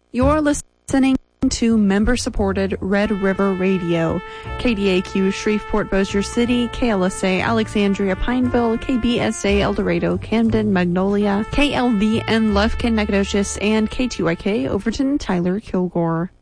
You're listening to member-supported Red River Radio, KDAQ Shreveport Bossier City, KLSA Alexandria Pineville, KBSA El Dorado Camden Magnolia, KLVN Lufkin Nacogdoches, and K2YK Overton Tyler Kilgore.